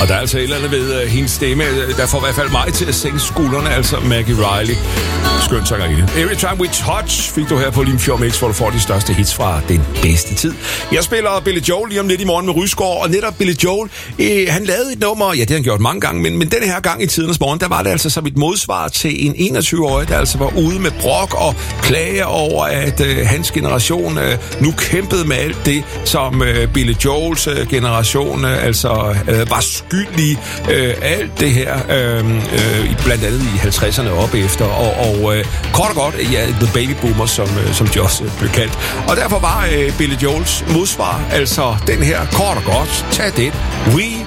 Og der er altså et eller andet ved hendes stemme, der får i hvert fald mig til at sænke skuldrene, altså Maggie Riley. Skøn sangerinde. Every Time We Touch fik du her på Limfjord Mix, hvor du får de største hits fra den bedste tid. Jeg spiller Billy Joel lige om lidt i morgen med Rysgaard, og netop Billy Joel, han lavede et nummer, ja, det har han gjort mange gange, men denne her gang i tidernes morgen, der var det altså som et modsvar til en 21-årig, der altså var ude med brok og klage over, at hans generation nu kæmpede med alt det, som Billy Joels generation var skyld i. Alt det her, blandt andet i 50'erne op efter, og kort og godt, ja, The Baby Boomers, som de også blev kaldt. Og derfor var Billy Joels modsvar, altså den her, kort og godt, tag det, We